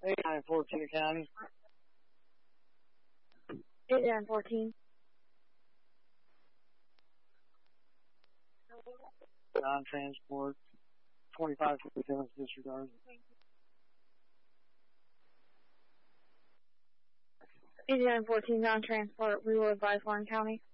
8914 County. 8914. Non-transport. 2557 disregard. 8914 non-transport. We will advise Warren County.